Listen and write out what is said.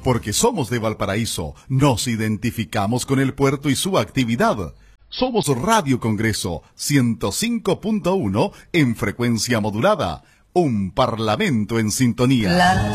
porque somos de Valparaíso, nos identificamos con el puerto y su actividad. Somos Radio Congreso 105.1 en frecuencia modulada, un parlamento en sintonía.